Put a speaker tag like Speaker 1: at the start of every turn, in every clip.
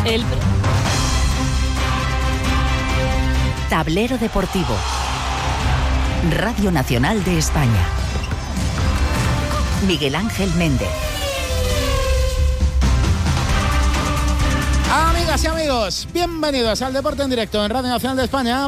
Speaker 1: Tablero Deportivo. Radio Nacional de España. Miguel Ángel Méndez.
Speaker 2: Amigas y amigos, bienvenidos al Deporte en Directo en Radio Nacional de España.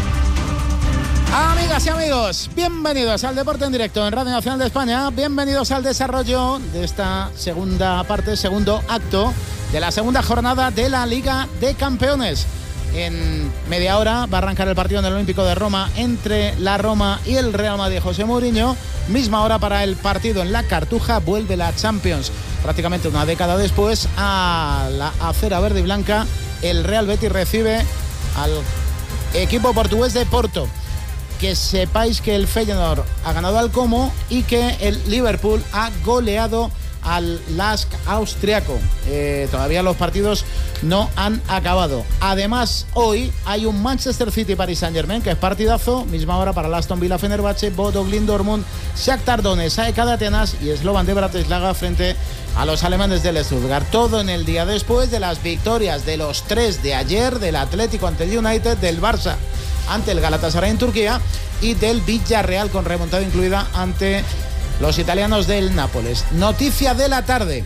Speaker 2: Amigas y amigos, bienvenidos al Deporte en Directo en Radio Nacional de España. Bienvenidos al desarrollo de esta segunda parte, segundo acto de la segunda jornada de la Liga de Campeones. En media hora va a arrancar el partido en el Olímpico de Roma entre la Roma y el Real Madrid de José Mourinho. Misma hora para el partido en la Cartuja. Vuelve la Champions prácticamente una década después a la acera verde y blanca. El Real Betis recibe al equipo portugués de Porto. Que sepáis que el Feyenoord ha ganado al Como y que el Liverpool ha goleado al LASK austriaco. Todavía los partidos no han acabado. Además, hoy hay un Manchester City-Paris Saint-Germain, que es partidazo. Misma hora para el Aston Villa-Fenerbahce, Bodo Glimt-Dortmund, Shakhtar Donetsk, AEK de Atenas y Slovan de Bratislava frente a los alemanes del Stuttgart. Todo en el día después de las victorias de los 3 de ayer, del Atlético ante el United, del Barça ante el Galatasaray en Turquía y del Villarreal con remontada incluida ante los italianos del Nápoles. Noticia de la tarde.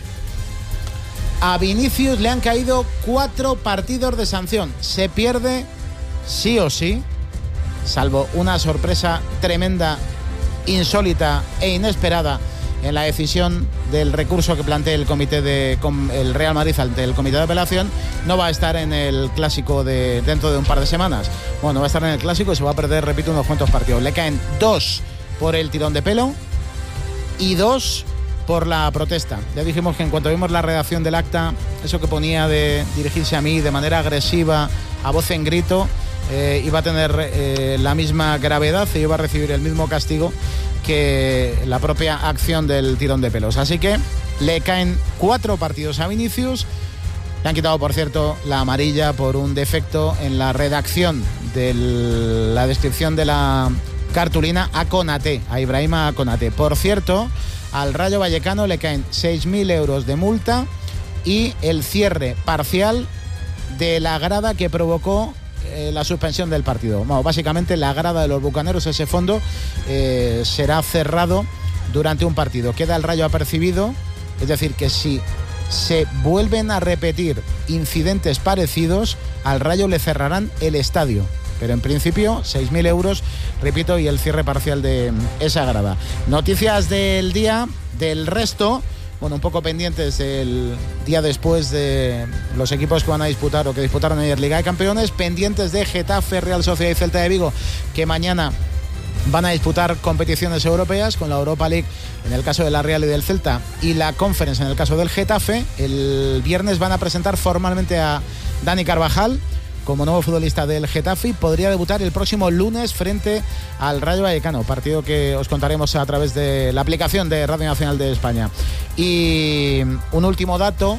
Speaker 2: A Vinicius le han caído 4 partidos de sanción. Se pierde sí o sí, salvo una sorpresa tremenda, insólita e inesperada en la decisión del recurso que plantea el el Real Madrid ante el Comité de Apelación. No va a estar en el Clásico de dentro de un par de semanas. Bueno, va a estar en el Clásico y se va a perder, repito, unos cuantos partidos. Le caen 2 por el tirón de pelo y 2 por la protesta. Ya dijimos que en cuanto vimos la redacción del acta, eso que ponía de dirigirse a mí de manera agresiva, a voz en grito, iba a tener la misma gravedad y iba a recibir el mismo castigo que la propia acción del tirón de pelos. Así que le caen 4 partidos a Vinicius. Le han quitado, por cierto, la amarilla por un defecto en la redacción de la descripción de la cartulina a Konaté, a Ibrahima Konaté. Por cierto, al Rayo Vallecano le caen 6.000 euros de multa y el cierre parcial de la grada que provocó la suspensión del partido. Bueno, básicamente la grada de los Bucaneros, ese fondo, será cerrado durante un partido. Queda el Rayo apercibido, es decir, que si se vuelven a repetir incidentes parecidos, al Rayo le cerrarán el estadio. Pero en principio 6.000 euros, repito, y el cierre parcial de esa grada. Noticias del día, del resto. Bueno, un poco pendientes el día después de los equipos que van a disputar o que disputaron ayer Liga de Campeones, pendientes de Getafe, Real Sociedad y Celta de Vigo, que mañana van a disputar competiciones europeas con la Europa League en el caso de la Real y del Celta y la Conference en el caso del Getafe. El viernes van a presentar formalmente a Dani Carvajal como nuevo futbolista del Getafe. Podría debutar el próximo lunes frente al Rayo Vallecano, partido que os contaremos a través de la aplicación de Radio Nacional de España. Y un último dato,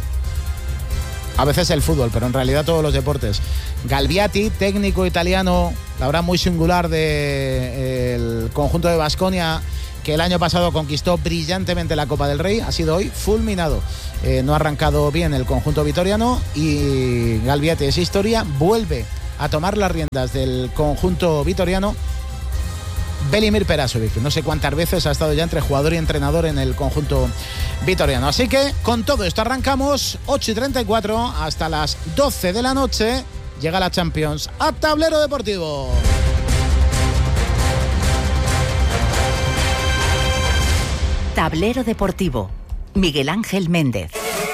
Speaker 2: a veces el fútbol, pero en realidad todos los deportes. Galbiati, técnico italiano, la verdad muy singular del conjunto de Baskonia, que el año pasado conquistó brillantemente la Copa del Rey, ha sido hoy fulminado. No ha arrancado bien el conjunto vitoriano y Galbiati es historia. Vuelve a tomar las riendas del conjunto vitoriano Velimir Perasovic. No sé cuántas veces ha estado ya entre jugador y entrenador en el conjunto vitoriano. Así que con todo esto arrancamos 8:34 hasta las 12 de la noche. Llega la Champions a Tablero Deportivo.
Speaker 1: Tablero Deportivo. Miguel Ángel Méndez.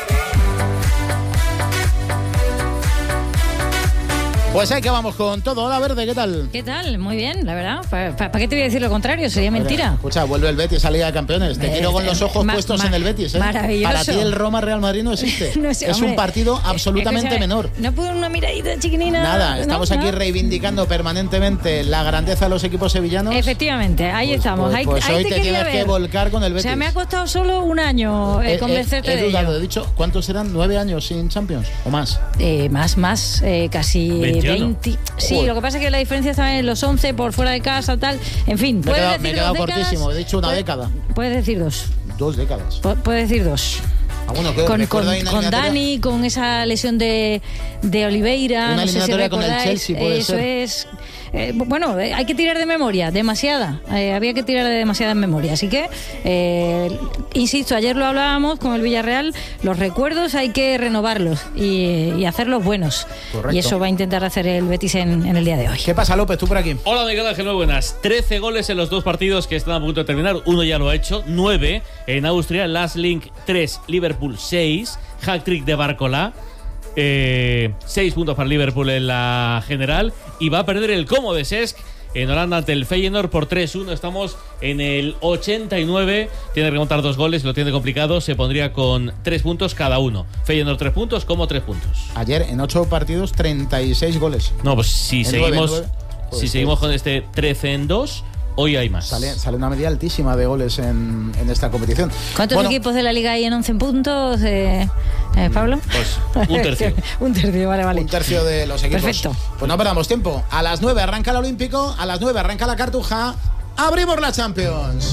Speaker 2: Pues ahí que vamos con todo. Hola, Verde, ¿qué tal?
Speaker 3: ¿Qué tal? Muy bien, la verdad. ¿Para qué te voy a decir lo contrario? Sería mentira.
Speaker 2: Escucha, vuelve el Betis a Liga de Campeones. Te quiero con los ojos puestos en el Betis, ¿eh?
Speaker 3: Maravilloso.
Speaker 2: Para ti el Roma-Real Madrid no existe.
Speaker 3: No sé,
Speaker 2: es
Speaker 3: hombre,
Speaker 2: un partido absolutamente menor.
Speaker 3: ¿No puedo una miradita chiquinina?
Speaker 2: Nada, estamos aquí reivindicando permanentemente la grandeza de los equipos sevillanos.
Speaker 3: Efectivamente, ahí estamos.
Speaker 2: Pues
Speaker 3: ahí
Speaker 2: hoy te tienes que volcar con el Betis.
Speaker 3: O sea, me ha costado solo un año convencerte de ello.
Speaker 2: He dicho, ¿cuántos eran? 9 años sin Champions o más?
Speaker 3: Más, casi
Speaker 4: 21.
Speaker 3: 20. Sí, lo que pasa es que la diferencia está en los 11 por fuera de casa, tal. En fin,
Speaker 2: me he quedado cortísimo, he dicho una década.
Speaker 3: Puedes decir 2.
Speaker 2: 2 décadas.
Speaker 3: Puedes decir 2. con Dani, con esa lesión de Oliveira.
Speaker 2: Una eliminatoria con el Chelsea, puede
Speaker 3: eso
Speaker 2: ser.
Speaker 3: Es. Bueno, hay que tirar de memoria, demasiada. Había que tirar de demasiada en memoria. Así que, insisto, ayer lo hablábamos con el Villarreal, los recuerdos hay que renovarlos y hacerlos buenos.
Speaker 2: Correcto.
Speaker 3: Y eso va a intentar hacer el Betis en el día de hoy.
Speaker 2: ¿Qué pasa, López, tú por aquí?
Speaker 4: Hola, Miguel Ángel, muy buenas. 13 goles en los dos partidos que están a punto de terminar. Uno ya lo ha hecho, 9 en Austria, Last Link 3, Liverpool 6, hat-trick de Barcola. 6 puntos para Liverpool en la general y va a perder el Como de Cesc en Holanda ante el Feyenoord por 3-1. Estamos en el 89. Tiene que remontar 2 goles, lo tiene complicado. Se pondría con 3 puntos cada uno. Feyenoord 3 puntos, Como 3 puntos.
Speaker 2: Ayer en 8 partidos 36 goles.
Speaker 4: No, pues si seguimos
Speaker 2: 9.
Speaker 4: seguimos con este 13-2, hoy hay más.
Speaker 2: Sale una media altísima de goles en esta competición.
Speaker 3: ¿Cuántos equipos de la Liga hay en 11 puntos, Pablo?
Speaker 4: Pues un tercio.
Speaker 3: Un tercio, vale.
Speaker 2: Un tercio de los equipos.
Speaker 3: Perfecto.
Speaker 2: Pues no perdamos tiempo. A las 9 arranca el Olímpico, a las 9 arranca la Cartuja. ¡Abrimos la Champions!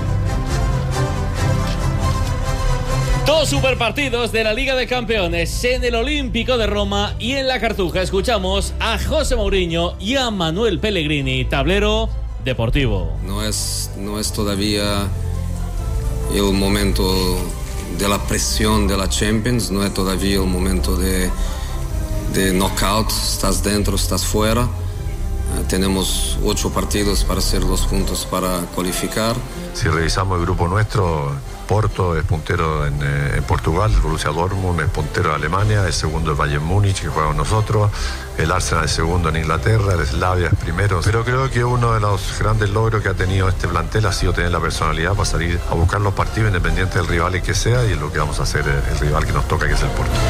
Speaker 4: 2 superpartidos de la Liga de Campeones en el Olímpico de Roma y en la Cartuja. Escuchamos a José Mourinho y a Manuel Pellegrini, tablero deportivo.
Speaker 5: No es todavía el momento de la presión de la Champions, no es todavía el momento de knockout, estás dentro, estás fuera. Tenemos 8 partidos para hacer 2 puntos para cualificar.
Speaker 6: Si revisamos el grupo nuestro, Porto es puntero en Portugal, el Borussia Dortmund es puntero de Alemania, el segundo es Bayern Múnich, que juega con nosotros, el Arsenal es segundo en Inglaterra, el Slavia es primero. Pero creo que uno de los grandes logros que ha tenido este plantel ha sido tener la personalidad para salir a buscar los partidos independientes del rival y que sea, y es lo que vamos a hacer el rival que nos toca, que es el Porto.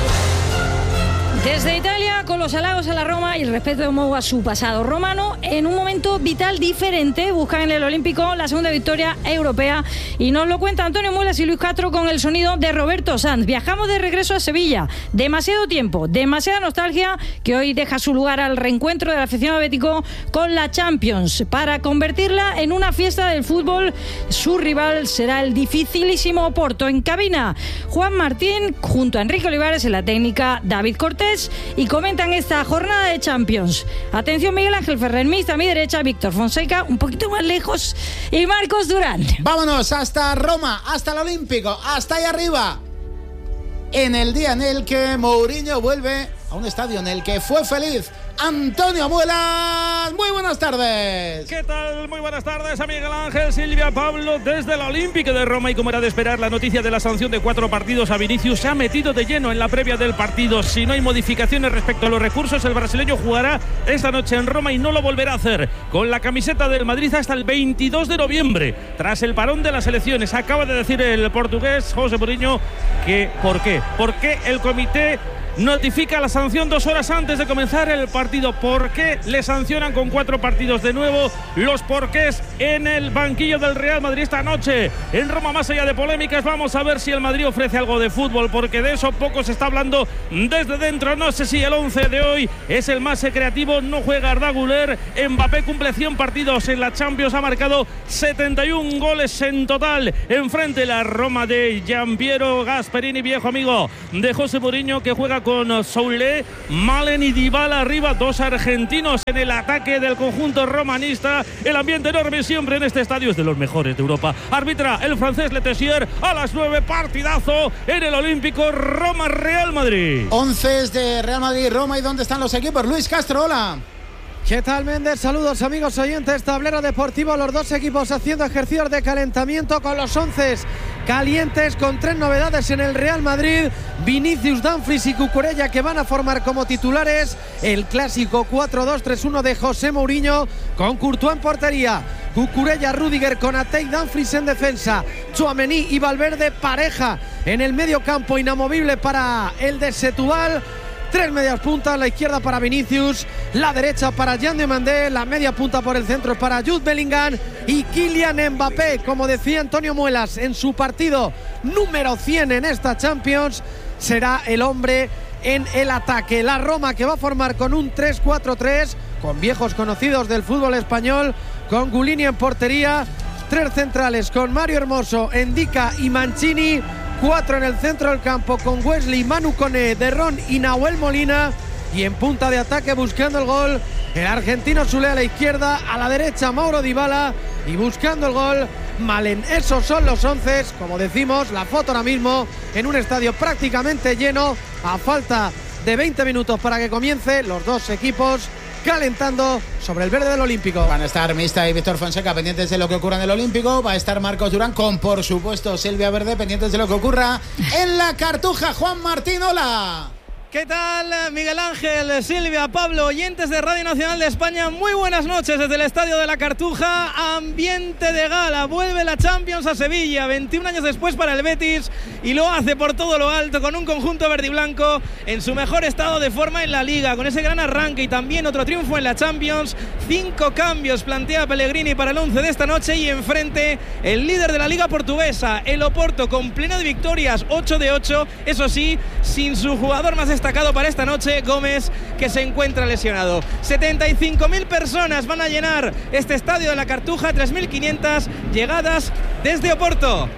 Speaker 3: Desde Italia, con los halagos a la Roma y el respeto de Mou a su pasado romano, en un momento vital diferente, buscan en el Olímpico la segunda victoria europea y nos lo cuenta Antonio Muelas y Luis Castro con el sonido de Roberto Sanz. Viajamos de regreso a Sevilla, demasiado tiempo, demasiada nostalgia que hoy deja su lugar al reencuentro del aficionado bético con la Champions. Para convertirla en una fiesta del fútbol, su rival será el dificilísimo Porto. En cabina, Juan Martín junto a Enrique Olivares, en la técnica David Cortés, y comentan esta jornada de Champions. Atención, Miguel Ángel Ferrer, a mi derecha, Víctor Fonseca, un poquito más lejos, y Marcos Durán.
Speaker 2: Vámonos hasta Roma, hasta el Olímpico, hasta ahí arriba. En el día en el que Mourinho vuelve a un estadio en el que fue feliz. Antonio Muelas, muy buenas tardes.
Speaker 7: ¿Qué tal? Muy buenas tardes a Miguel Ángel, Silvia, Pablo, desde el Olímpico de Roma. Y como era de esperar, la noticia de la sanción de 4 partidos a Vinicius se ha metido de lleno en la previa del partido. Si no hay modificaciones respecto a los recursos, el brasileño jugará esta noche en Roma y no lo volverá a hacer con la camiseta del Madrid hasta el 22 de noviembre, tras el parón de las elecciones. Acaba de decir el portugués José Mourinho que ¿por qué? Porque el comité notifica la sanción 2 horas antes de comenzar el partido. ¿Por qué le sancionan con 4 partidos de nuevo? Los porqués en el banquillo del Real Madrid esta noche en Roma. Más allá de polémicas, vamos a ver si el Madrid ofrece algo de fútbol, porque de eso poco se está hablando desde dentro. No sé si el 11 de hoy es el más creativo. No juega Arda Güler. Mbappé cumple 100 partidos en la Champions, ha marcado 71 goles en total. Enfrente la Roma de Giampiero Gasperini, viejo amigo de José Mourinho, que juega con Soulé, Malen y Dybala arriba, 2 argentinos en el ataque del conjunto romanista. El ambiente enorme siempre en este estadio, es de los mejores de Europa. Arbitra el francés Letessier a las 9, partidazo en el Olímpico Roma-Real Madrid.
Speaker 2: 11 de Real Madrid-Roma. ¿Y dónde están los equipos? Luis Castro, hola.
Speaker 8: ¿Qué tal, Méndez? Saludos, amigos oyentes. Tablero deportivo, los dos equipos haciendo ejercicios de calentamiento con los 11 calientes, con 3 novedades en el Real Madrid: Vinicius, Dumfries y Cucurella, que van a formar como titulares el clásico 4-2-3-1 de José Mourinho, con Courtois en portería, Cucurella, Rüdiger, Konaté y Dumfries en defensa, Tchouaméni y Valverde pareja en el medio campo, inamovible para el de Setúbal. 3 medias puntas, la izquierda para Vinicius, la derecha para Jan Demandé, la media punta por el centro para Jude Bellingham y Kylian Mbappé. Como decía Antonio Muelas, en su partido número 100 en esta Champions, será el hombre en el ataque. La Roma, que va a formar con un 3-4-3, con viejos conocidos del fútbol español, con Gulini en portería, 3 centrales con Mario Hermoso, Endika y Mancini, 4 en el centro del campo con Wesley, Manu Koné, Derrón y Nahuel Molina. Y en punta de ataque buscando el gol, el argentino Sule a la izquierda, a la derecha Mauro Dybala y buscando el gol Malen. Esos son los 11, como decimos, la foto ahora mismo en un estadio prácticamente lleno, a falta de 20 minutos para que comience, los dos equipos calentando sobre el verde del Olímpico.
Speaker 2: Van a estar Mista y Víctor Fonseca pendientes de lo que ocurra en el Olímpico. Va a estar Marcos Durán con, por supuesto, Silvia Verde pendientes de lo que ocurra en la Cartuja. Juan Martín, hola.
Speaker 9: ¿Qué tal, Miguel Ángel, Silvia, Pablo, oyentes de Radio Nacional de España? Muy buenas noches desde el Estadio de la Cartuja. Ambiente de gala, vuelve la Champions a Sevilla, 21 años después para el Betis, y lo hace por todo lo alto con un conjunto verde y blanco en su mejor estado de forma en la Liga, con ese gran arranque y también otro triunfo en la Champions. 5 cambios plantea Pellegrini para el 11 de esta noche, y enfrente el líder de la Liga Portuguesa, el Oporto, con pleno de victorias, 8 de 8, eso sí, sin su jugador más destacado para esta noche, Gómez, que se encuentra lesionado. 75.000 personas van a llenar este estadio de la Cartuja, 3.500 llegadas desde Oporto.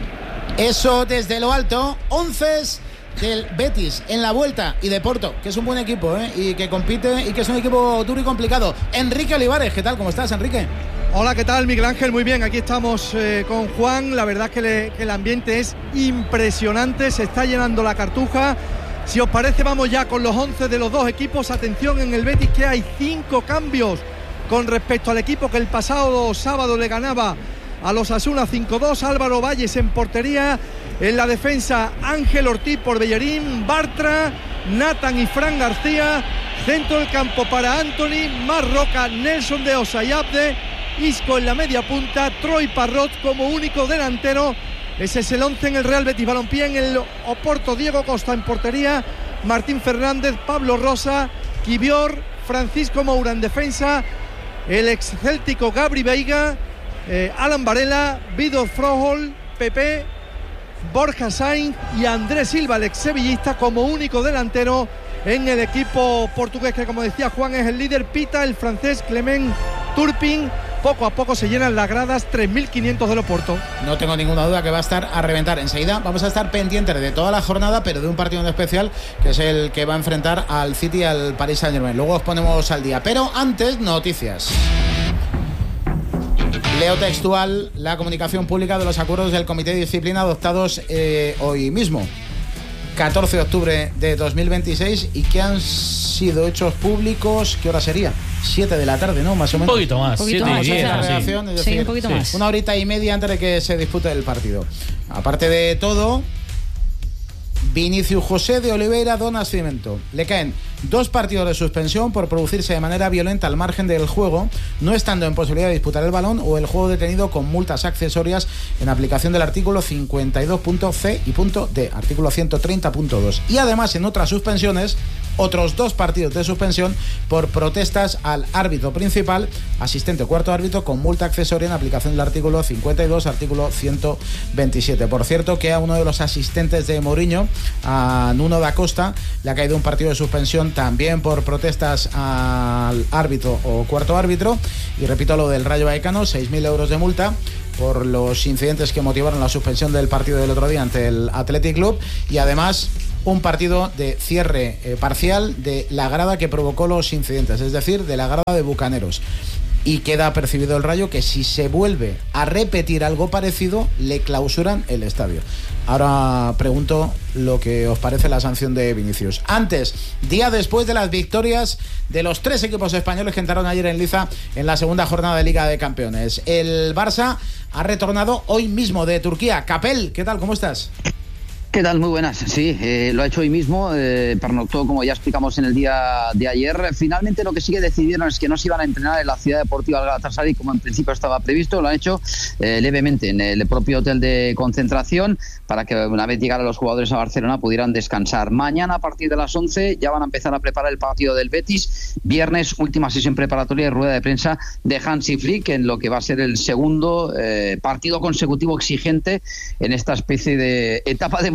Speaker 2: Eso desde lo alto, 11 del Betis en la vuelta y de Porto, que es un buen equipo, y que compite y que es un equipo duro y complicado. Enrique Olivares, ¿qué tal? ¿Cómo estás, Enrique?
Speaker 10: Hola, ¿qué tal, Miguel Ángel? Muy bien, aquí estamos con Juan. La verdad que el ambiente es impresionante, se está llenando la Cartuja. Si os parece, vamos ya con los 11 de los dos equipos. Atención en el Betis, que hay 5 cambios con respecto al equipo que el pasado sábado le ganaba a los Osasuna 5-2. Álvaro Valles en portería. En la defensa, Ángel Ortiz por Bellerín, Bartra, Nathan y Fran García. Centro del campo para Anthony, Marroca, Nelson de Osa y Abde. Isco en la media punta, Troy Parrot como único delantero. Ese es el 11 en el Real Betis Balompié. En el Oporto, Diego Costa en portería, Martín Fernández, Pablo Rosa, Kivior, Francisco Moura en defensa, el ex céltico Gabri Veiga, Alan Varela, Vitor Frohol, Pepe, Borja Sainz y Andrés Silva, el ex sevillista, como único delantero en el equipo portugués, que, como decía Juan, es el líder. Pita el francés Clement Turpin. Poco a poco se llenan las gradas, 3.500 del Oporto.
Speaker 2: No tengo ninguna duda que va a estar a reventar. Enseguida vamos a estar pendientes de toda la jornada, pero de un partido en especial, que es el que va a enfrentar al City y al Paris Saint-Germain. Luego os ponemos al día. Pero antes, noticias. Leo textual la comunicación pública de los acuerdos del Comité de Disciplina adoptados hoy mismo, 14 de octubre de 2026, y que han sido hechos públicos. ¿Qué hora sería? 7 de la tarde, ¿no? Más o menos.
Speaker 4: Un poquito más, 7 y 10.
Speaker 3: Sí, un poquito más.
Speaker 2: Una horita y media antes de que se dispute el partido. Aparte de todo, Vinicius José de Oliveira do Nascimento le caen 2 partidos de suspensión por producirse de manera violenta al margen del juego, no estando en posibilidad de disputar el balón, o el juego detenido con multas accesorias en aplicación del artículo 52.c y .d, artículo 130.2. Y además, en otras suspensiones, otros 2 partidos de suspensión por protestas al árbitro principal, asistente o cuarto árbitro, con multa accesoria en aplicación del artículo 52, artículo 127. Por cierto, que a uno de los asistentes de Mourinho, a Nuno da Costa, le ha caído un partido de suspensión también por protestas al árbitro o cuarto árbitro. Y repito lo del Rayo Vallecano, 6.000 euros de multa por los incidentes que motivaron la suspensión del partido del otro día ante el Athletic Club, y además un partido de cierre parcial de la grada que provocó los incidentes, es decir, de la grada de Bucaneros. Y queda percibido el Rayo que si se vuelve a repetir algo parecido, le clausuran el estadio. Ahora pregunto lo que os parece la sanción de Vinicius. Antes, día después de las victorias de los 3 equipos españoles que entraron ayer en liza en la segunda jornada de Liga de Campeones. El Barça ha retornado hoy mismo de Turquía. Capel, ¿qué tal? ¿Cómo estás?
Speaker 11: ¿Qué tal? Muy buenas. Sí, lo ha hecho hoy mismo, pernoctó, como ya explicamos en el día de ayer. Finalmente lo que sí que decidieron es que no se iban a entrenar en la ciudad deportiva Galatasaray como en principio estaba previsto. Lo han hecho levemente en el propio hotel de concentración, para que una vez llegaran los jugadores a Barcelona pudieran descansar. Mañana a partir de las 11 ya van a empezar a preparar el partido del Betis. Viernes, última sesión preparatoria y rueda de prensa de Hansi Flick, en lo que va a ser el segundo partido consecutivo exigente en esta especie de etapa de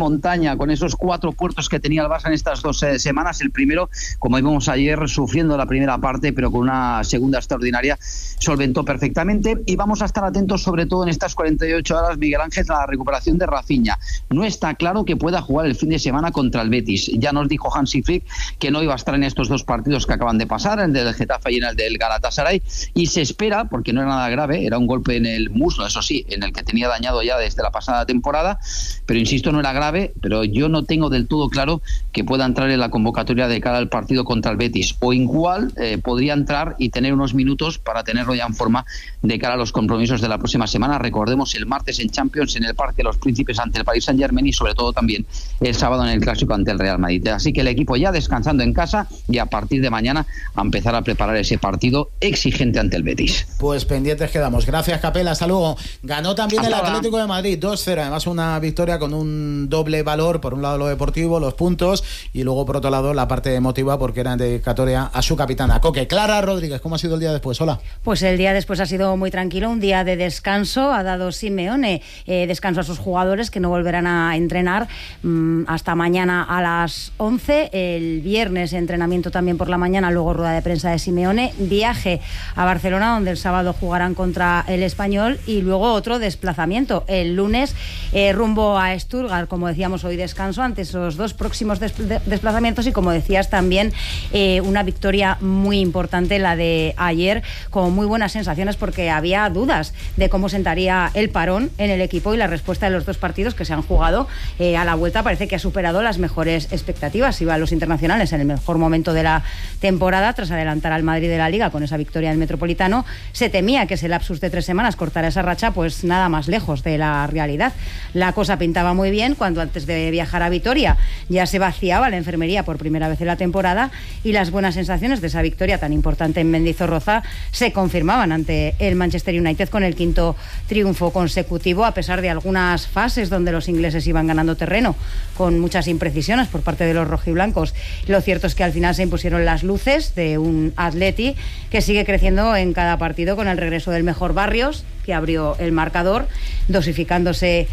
Speaker 11: montaña con esos 4 puertos que tenía el Barça en estas 2 semanas. El primero, como vimos ayer, sufriendo la primera parte, pero con una segunda extraordinaria, solventó perfectamente. Y vamos a estar atentos, sobre todo en estas 48 horas, Miguel Ángel, a la recuperación de Rafinha. No está claro que pueda jugar el fin de semana contra el Betis. Ya nos dijo Hansi Flick que no iba a estar en estos 2 partidos que acaban de pasar, el del Getafe y en el del Galatasaray, y se espera, porque no era nada grave, era un golpe en el muslo, eso sí, en el que tenía dañado ya desde la pasada temporada, pero insisto, no era grave, pero yo no tengo del todo claro que pueda entrar en la convocatoria de cara al partido contra el Betis, o igual podría entrar y tener unos minutos para tenerlo ya en forma de cara a los compromisos de la próxima semana. Recordemos el martes en Champions, en el Parque de los Príncipes ante el Paris Saint-Germain, y sobre todo también el sábado en el Clásico ante el Real Madrid. Así que el equipo ya descansando en casa y a partir de mañana a empezar a preparar ese partido exigente ante el Betis.
Speaker 2: Pues pendientes quedamos. Gracias, Capela. Hasta luego. Ganó también
Speaker 11: Hasta
Speaker 2: el
Speaker 11: ahora.
Speaker 2: Atlético de Madrid 2-0. Además, una victoria con un doble valor. Por un lado lo deportivo, los puntos, y luego por otro lado la parte emotiva, porque era dedicatoria a su capitana, Coque. Clara Rodríguez, ¿cómo ha sido el día después? Hola.
Speaker 12: Pues el día después ha sido muy tranquilo, un día de descanso. Ha dado Simeone descanso a sus jugadores, que no volverán a entrenar hasta mañana a las 11. El viernes entrenamiento también por la mañana, luego rueda de prensa de Simeone, viaje a Barcelona, donde el sábado jugarán contra el Español, y luego otro desplazamiento el lunes rumbo a Stuttgart. Como decíamos, hoy descanso ante esos 2 próximos desplazamientos, y como decías también una victoria muy importante la de ayer, con muy buenas sensaciones, porque había dudas de cómo sentaría el parón en el equipo, y la respuesta de los 2 partidos que se han jugado a la vuelta parece que ha superado las mejores expectativas. Iban los internacionales en el mejor momento de la temporada, tras adelantar al Madrid de la Liga con esa victoria del Metropolitano. Se temía que ese lapsus de 3 semanas cortara esa racha, pues nada más lejos de la realidad. La cosa pintaba muy bien cuando, antes de viajar a Vitoria, ya se vaciaba la enfermería por primera vez en la temporada, y las buenas sensaciones de esa victoria tan importante en Mendizorroza se confirmaban ante el Manchester United, con el 5º triunfo consecutivo, a pesar de algunas fases donde los ingleses iban ganando terreno con muchas imprecisiones por parte de los rojiblancos. Lo cierto es que al final se impusieron las luces de un Atleti que sigue creciendo en cada partido, con el regreso del mejor Barrios, que abrió el marcador, dosificándose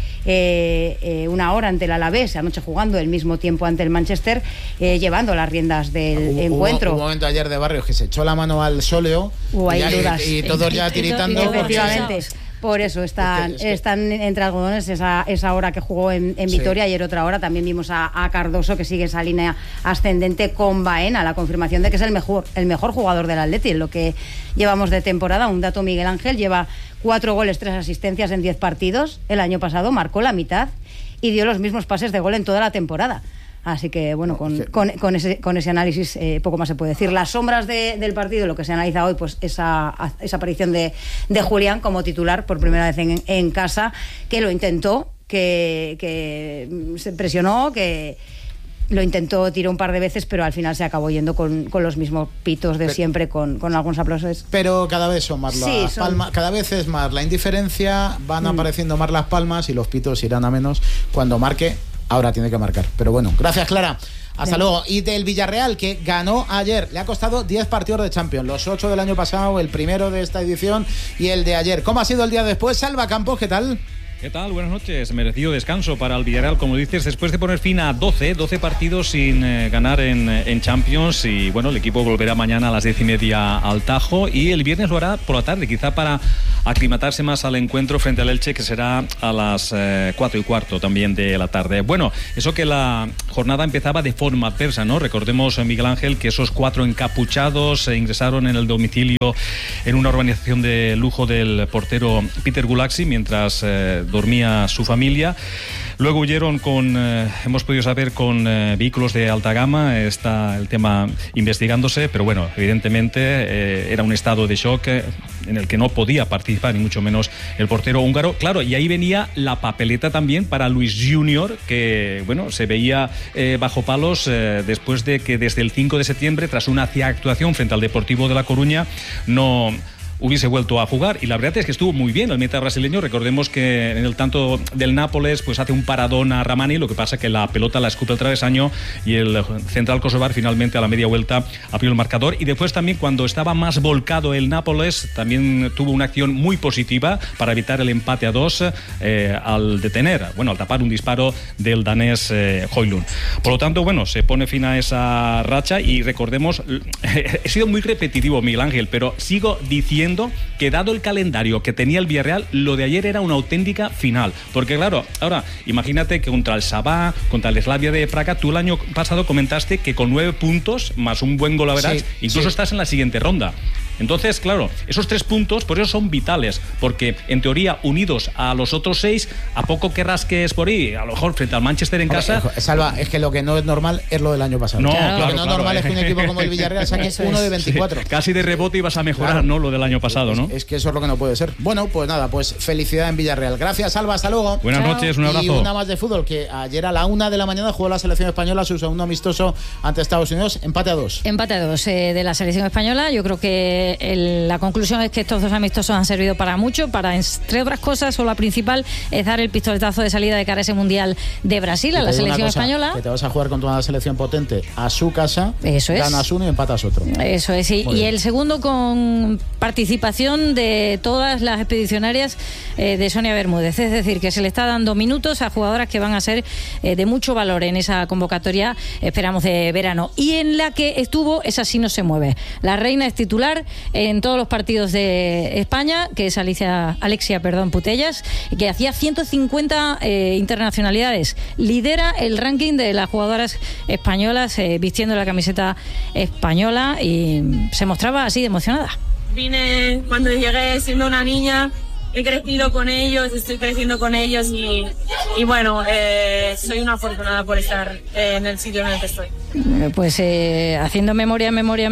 Speaker 12: 1 hora ante el Alavés, anoche jugando el mismo tiempo ante el Manchester, llevando las riendas del encuentro.
Speaker 2: Hubo un momento ayer de Barrios que se echó la mano al sóleo y todos ya tiritando.
Speaker 12: Efectivamente. Por eso están entre algodones esa hora que jugó en Vitoria. Ayer otra hora también vimos a Cardoso, que sigue esa línea ascendente con Baena, la confirmación de que es el mejor jugador del Atleti en lo que llevamos de temporada. Un dato: Miguel Ángel lleva 4 goles, 3 asistencias en 10 partidos. El año pasado marcó la mitad y dio los mismos pases de gol en toda la temporada. Así que, bueno, con ese análisis poco más se puede decir. Las sombras del partido, lo que se analiza hoy, pues esa aparición de Julián como titular por primera vez en casa, que lo intentó, que se presionó, que lo intentó, tiró un par de veces, pero al final se acabó yendo con los mismos pitos de siempre, con algunos aplausos.
Speaker 2: Pero cada vez son más las palmas, cada vez es más la indiferencia, van apareciendo más las palmas, y los pitos irán a menos cuando marque. Ahora tiene que marcar. Pero bueno, gracias, Clara. Hasta luego. Y del Villarreal, que ganó ayer. Le ha costado 10 partidos de Champions. Los 8 del año pasado, el primero de esta edición y el de ayer. ¿Cómo ha sido el día después? Salva Campos, ¿qué tal?
Speaker 13: ¿Qué tal? Buenas noches. Merecido descanso para el Villarreal, como dices, después de poner fin a 12 partidos sin ganar en Champions. Y bueno, el equipo volverá mañana a las 10:30 al Tajo, y el viernes lo hará por la tarde, quizá para aclimatarse más al encuentro frente al Elche, que será a las 4:15 también de la tarde. Bueno, eso que la jornada empezaba de forma adversa, ¿no? Recordemos, Miguel Ángel, que esos 4 encapuchados ingresaron en el domicilio en una urbanización de lujo del portero Peter Gulaxi mientras dormía su familia. Luego huyeron hemos podido saber, con vehículos de alta gama. Está el tema investigándose, pero bueno, evidentemente era un estado de shock en el que no podía participar, ni mucho menos el portero húngaro. Claro, y ahí venía la papeleta también para Luis Junior, que bueno, se veía bajo palos después de que desde el 5 de septiembre, tras una actuación frente al Deportivo de La Coruña, no hubiese vuelto a jugar. Y la verdad es que estuvo muy bien el meta brasileño. Recordemos que en el tanto del Nápoles pues hace un paradón a Ramani, lo que pasa que la pelota la escupe el travesaño y el central kosovar finalmente a la media vuelta abrió el marcador. Y después también, cuando estaba más volcado el Nápoles, también tuvo una acción muy positiva para evitar el empate a 2 al tapar un disparo del danés Højlund. Por lo tanto, bueno, se pone fin a esa racha. Y recordemos, he sido muy repetitivo, Miguel Ángel, pero sigo diciendo que, dado el calendario que tenía el Villarreal, lo de ayer era una auténtica final. Porque claro, ahora imagínate que contra el Sabah, contra el Slavia de Praga, tú el año pasado comentaste que con 9 puntos más un buen gol average, incluso estás en la siguiente ronda. Entonces, claro, esos 3 puntos por eso son vitales, porque en teoría, unidos a los otros 6, a poco que rasques por ahí, a lo mejor frente al Manchester en casa.
Speaker 2: Salva, es que lo que no es normal es lo del año pasado.
Speaker 13: No,
Speaker 2: lo que no es normal es que un equipo como el Villarreal saque 1 de 24.
Speaker 13: Sí, casi de rebote ibas a mejorar, ¿no? Lo del año pasado, ¿no?
Speaker 2: Es que eso es lo que no puede ser. Bueno, pues nada, pues felicidad en Villarreal. Gracias, Salva, hasta luego.
Speaker 13: Buenas noches, un abrazo.
Speaker 2: Y una más de fútbol, que ayer a la 1 de la mañana jugó la selección española su segundo amistoso ante Estados Unidos, empate a 2.
Speaker 3: Empate a 2 de la selección española. Yo creo que la conclusión es que estos 2 amistosos han servido para mucho, para, entre otras cosas, o la principal es dar el pistoletazo de salida de cara a ese Mundial de Brasil, a la selección española.
Speaker 2: Que te vas a jugar contra una selección potente a su casa,
Speaker 3: eso
Speaker 2: ganas uno y empatas otro.
Speaker 3: Eso es, sí. Y el segundo con participación de todas las expedicionarias de Sonia Bermúdez, es decir, que se le está dando minutos a jugadoras que van a ser de mucho valor en esa convocatoria, esperamos, de verano. Y en la que estuvo, esa sí no se mueve. La reina es titular en todos los partidos de España, que es Alexia Putellas, que hacía 150 internacionalidades. Lidera el ranking de las jugadoras españolas vistiendo la camiseta española, y se mostraba así de emocionada.
Speaker 14: Vine cuando llegué siendo una niña, he crecido con ellos, estoy creciendo con ellos y bueno, soy una afortunada por estar en el sitio en el que estoy.
Speaker 3: Pues haciendo memoria,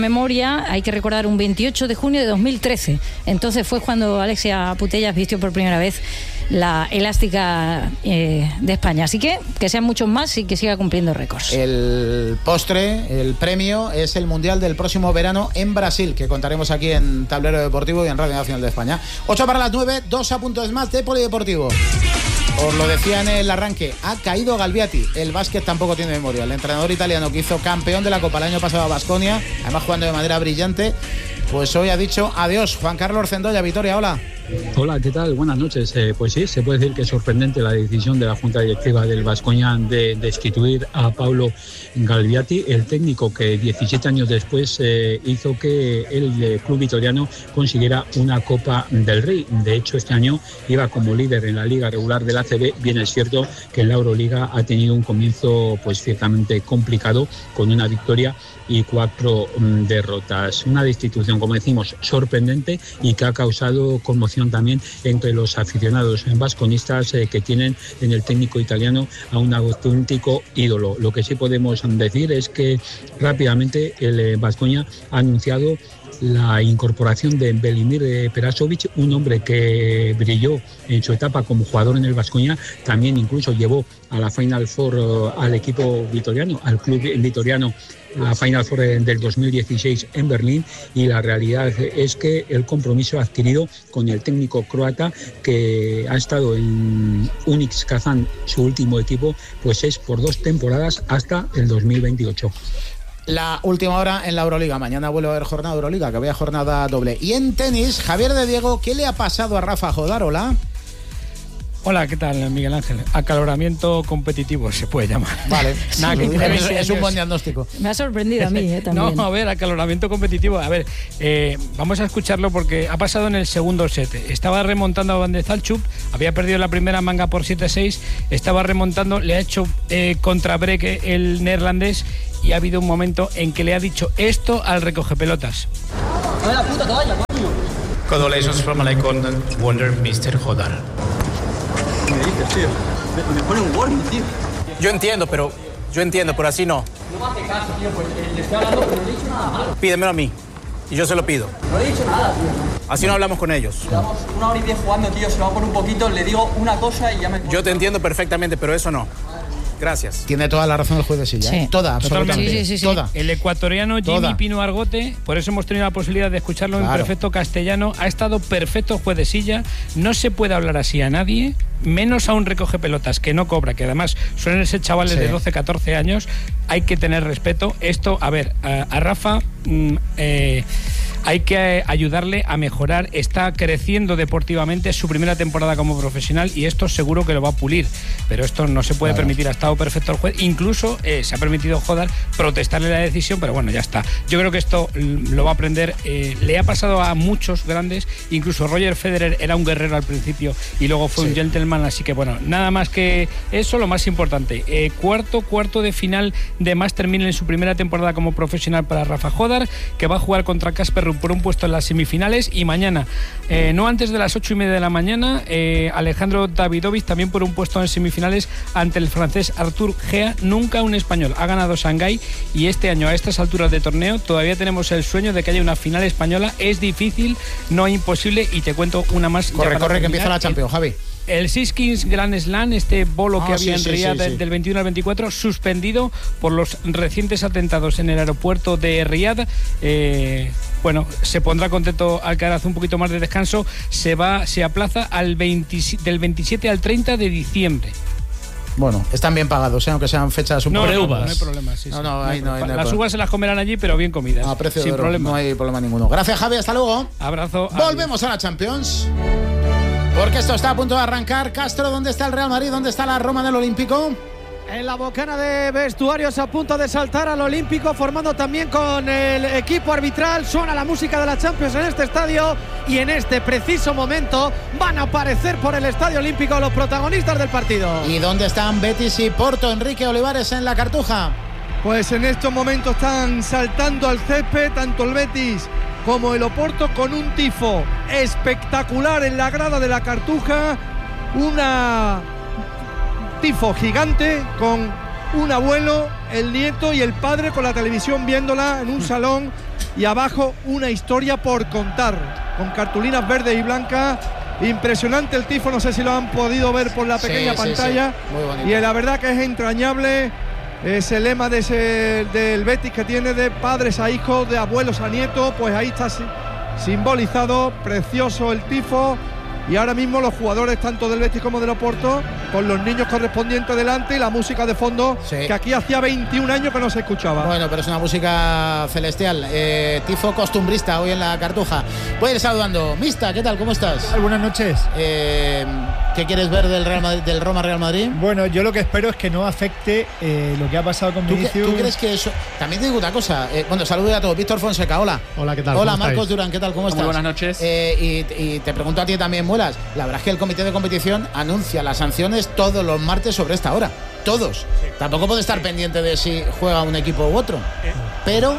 Speaker 3: hay que recordar un 28 de junio de 2013. Entonces fue cuando Alexia Putellas vistió por primera vez la elástica de España. Así que sean muchos más y que siga cumpliendo récords.
Speaker 2: El postre, el premio, es el Mundial del próximo verano en Brasil, que contaremos aquí en Tablero Deportivo y en Radio Nacional de España. 8 para las 9, 2 apuntes más de Polideportivo. Os lo decía en el arranque, ha caído Galbiati. El básquet tampoco tiene memoria. El entrenador italiano que hizo campeón de la Copa el año pasado a Baskonia, además jugando de manera brillante, pues hoy ha dicho adiós. Juan Carlos Cendolla, Vitoria, hola.
Speaker 15: Hola, ¿qué tal? Buenas noches. Pues sí, se puede decir que es sorprendente la decisión de la Junta Directiva del Baskonia de destituir a Paulo Galbiati, el técnico que 17 años después hizo que el club vitoriano consiguiera una Copa del Rey. De hecho, este año iba como líder en la liga regular del ACB. Bien es cierto que en la Euroliga ha tenido un comienzo pues ciertamente complicado, con una victoria y 4 derrotas. Una destitución, como decimos, sorprendente, y que ha causado conmoción también entre los aficionados vasconistas que tienen en el técnico italiano a un auténtico ídolo. Lo que sí podemos decir es que rápidamente el Baskonia ha anunciado la incorporación de Velimir Perasovic, un hombre que brilló en su etapa como jugador en el Baskonia, también incluso llevó a la Final Four al equipo vitoriano, al club vitoriano, la Final Four del 2016 en Berlín, y la realidad es que el compromiso adquirido con el técnico croata, que ha estado en Unix Kazán, su último equipo, pues es por 2 temporadas hasta el 2028.
Speaker 2: La última hora en la Euroliga. Mañana vuelve a haber jornada Euroliga, que había jornada doble. Y en tenis, Javier de Diego, ¿qué le ha pasado a Rafa Jodar? Hola.
Speaker 16: Hola, ¿qué tal, Miguel Ángel? Acaloramiento competitivo se puede llamar.
Speaker 2: Vale, nada, es un buen diagnóstico.
Speaker 3: Me ha sorprendido a mí también.
Speaker 16: No, a ver, acaloramiento competitivo. A ver, vamos a escucharlo porque ha pasado en el segundo set. Estaba remontando a Van de Zaltschuk, había perdido la primera manga por 7-6, estaba remontando, le ha hecho contra Break el neerlandés, y ha habido un momento en que le ha dicho esto al recogepelotas.
Speaker 17: ¡A ver la puta toalla, coño! Congratulations from Icon Wonder Mr. Jodar.
Speaker 16: ¿Qué me dices, tío? Me pone un warning, tío.
Speaker 17: Yo entiendo, pero así no.
Speaker 16: No me hace caso, tío, pues le estoy hablando, pero no le he dicho nada malo.
Speaker 17: Pídemelo a mí, y yo se lo pido.
Speaker 16: No le he dicho nada, tío.
Speaker 17: Así no hablamos con ellos.
Speaker 16: Llevamos 1 hora y 10 jugando, tío, se va por un poquito, le digo una cosa y ya me...
Speaker 17: Yo te entiendo perfectamente, pero eso no.
Speaker 18: Gracias.
Speaker 2: Tiene toda la razón el juez de silla.
Speaker 16: Sí.
Speaker 2: Toda, absolutamente.
Speaker 16: Sí.
Speaker 2: Toda.
Speaker 16: El ecuatoriano Jimmy
Speaker 2: Toda.
Speaker 16: Pino Argote, por eso hemos tenido la posibilidad de escucharlo en perfecto castellano. Ha estado perfecto el juez de silla. No se puede hablar así a nadie, menos a un recoge pelotas que no cobra, que además suelen ser chavales de 12, 14 años. Hay que tener respeto. Esto, a ver, a Rafa hay que ayudarle a mejorar. Está creciendo deportivamente, es su primera temporada como profesional y esto seguro que lo va a pulir, pero esto no se puede permitir. Ha estado perfecto el juez, incluso se ha permitido Jodar protestarle la decisión, pero bueno, ya está. Yo creo que esto lo va a aprender. Le ha pasado a muchos grandes, incluso Roger Federer era un guerrero al principio y luego fue un gentleman, así que bueno, nada más que eso. Lo más importante, cuarto de final de Master 1000 en su primera temporada como profesional para Rafa Jodar, que va a jugar contra Casper Ruud por un puesto en las semifinales, y mañana, no antes de las 8:30 de la mañana, Alejandro Davidovich también por un puesto en semifinales ante el francés Arthur Gea. Nunca un español ha ganado Shanghái y este año a estas alturas de torneo todavía tenemos el sueño de que haya una final española. Es difícil, no imposible, y te cuento una más.
Speaker 2: Corre, que empieza la Champions, Javi.
Speaker 16: El Six Kings Grand Slam, este bolo que había en Riyadh del 21 al 24, suspendido por los recientes atentados en el aeropuerto de Riyadh. Bueno, se pondrá contento Alcaraz un poquito más de descanso. Se aplaza del 27 al 30 de diciembre.
Speaker 2: Bueno, están bien pagados, aunque sean fechas un poco.
Speaker 16: No hay problema. No hay las uvas se las comerán allí, pero bien comidas.
Speaker 2: A precio
Speaker 16: sin
Speaker 2: de oro,
Speaker 16: problema.
Speaker 2: no hay problema ninguno. Gracias, Javi, hasta luego.
Speaker 16: Abrazo.
Speaker 2: Volvemos a la Champions. Porque esto está a punto de arrancar. Castro, ¿dónde está el Real Madrid? ¿Dónde está la Roma del Olímpico?
Speaker 8: En la bocana de vestuarios, a punto de saltar al Olímpico, formando también con el equipo arbitral. Suena la música de la Champions en este estadio y en este preciso momento van a aparecer por el Estadio Olímpico los protagonistas del partido.
Speaker 2: ¿Y dónde están Betis y Porto? Enrique Olivares en la Cartuja.
Speaker 10: Pues en estos momentos están saltando al césped tanto el Betis como el Oporto, con un tifo espectacular en la grada de la Cartuja. Una tifo gigante con un abuelo, el nieto y el padre con la televisión viéndola en un salón, y abajo una historia por contar con cartulinas verdes y blancas. Impresionante el tifo, no sé si lo han podido ver por la pequeña pantalla.
Speaker 2: Sí. Muy bonito.
Speaker 10: Y la verdad que es entrañable ese lema del Betis que tiene de padres a hijos, de abuelos a nietos. Pues ahí está simbolizado, precioso el tifo. Y ahora mismo los jugadores tanto del Betis como del Oporto con los niños correspondientes delante y la música de fondo, que aquí hacía 21 años que no se escuchaba.
Speaker 2: Bueno, pero es una música celestial. Tifo costumbrista hoy en la Cartuja. Voy a ir saludando. Mista, ¿qué tal? ¿Cómo estás?
Speaker 19: Buenas noches.
Speaker 2: ¿Qué quieres ver del Real Madrid, del Roma Real Madrid?
Speaker 19: Bueno, yo lo que espero es que no afecte lo que ha pasado con Vinicius.
Speaker 2: ¿Tú crees que eso? También te digo una cosa. Bueno, saludos a todos. Víctor Fonseca, hola.
Speaker 19: Hola, ¿qué tal?
Speaker 2: Hola, Marcos Durán, ¿qué tal? ¿Cómo estás?
Speaker 20: Muy buenas noches.
Speaker 2: Y te pregunto a ti también, Muelas. La verdad es que el comité de competición anuncia las sanciones todos los martes sobre esta hora. Todos. Sí. Tampoco puede estar pendiente de si juega un equipo u otro. Pero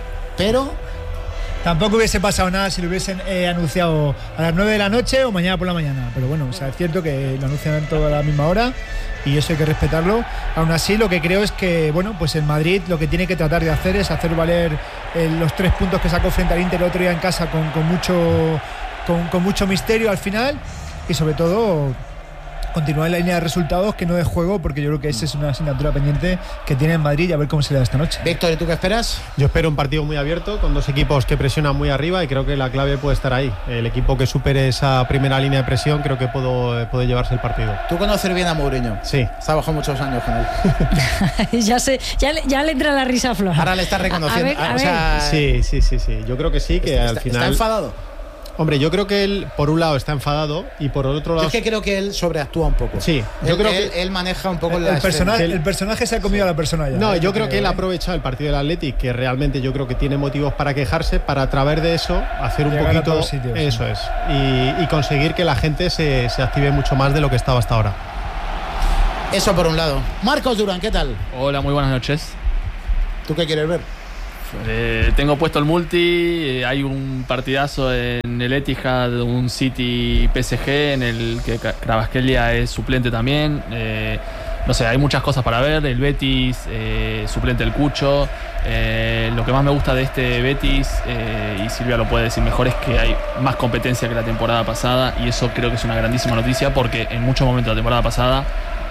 Speaker 19: tampoco hubiese pasado nada si lo hubiesen anunciado a las 9 de la noche o mañana por la mañana. Pero bueno, o sea, es cierto que lo anuncian todo a la misma hora y eso hay que respetarlo. Aún así, lo que creo es que, bueno, pues el Madrid lo que tiene que tratar de hacer es hacer valer los 3 puntos que sacó frente al Inter el otro día en casa con mucho misterio al final, y sobre todo continuar en la línea de resultados, que no de juego, porque yo creo que esa es una asignatura pendiente que tiene en Madrid, y a ver cómo se le da esta noche.
Speaker 2: Víctor, ¿y tú qué esperas?
Speaker 21: Yo espero un partido muy abierto, con dos equipos que presionan muy arriba, y creo que la clave puede estar ahí. El equipo que supere esa primera línea de presión creo que puede llevarse el partido.
Speaker 2: ¿Tú conoces bien a Mourinho?
Speaker 21: Sí.
Speaker 2: Has trabajado muchos años con él.
Speaker 3: ya le entra la risa floja.
Speaker 2: Ahora le estás reconociendo.
Speaker 3: A ver.
Speaker 21: Sí. Yo creo que sí, que al final...
Speaker 2: ¿Está enfadado?
Speaker 21: Hombre, yo creo que él, por un lado, está enfadado y por otro lado...
Speaker 2: Yo es que creo que él sobreactúa un poco.
Speaker 21: Sí, yo creo que
Speaker 2: él maneja un poco
Speaker 19: el personaje se ha comido a la persona ya.
Speaker 21: No, yo creo que él ha aprovechado el partido del Athletic, que realmente yo creo que tiene motivos para quejarse, para a través de eso hacer un
Speaker 19: llegar
Speaker 21: poquito... Eso es. Y conseguir que la gente se active mucho más de lo que estaba hasta ahora.
Speaker 2: Eso por un lado. Marcos Durán, ¿qué tal?
Speaker 20: Hola, muy buenas noches.
Speaker 2: ¿Tú qué quieres ver?
Speaker 20: Tengo puesto el multi. Hay un partidazo en el Etihad, un City PSG en el que Kvaratskhelia es suplente también. No sé, hay muchas cosas para ver. El Betis, suplente el Cucho. Lo que más me gusta de este Betis, y Silvia lo puede decir mejor, es que hay más competencia que la temporada pasada, y eso creo que es una grandísima noticia, porque en muchos momentos de la temporada pasada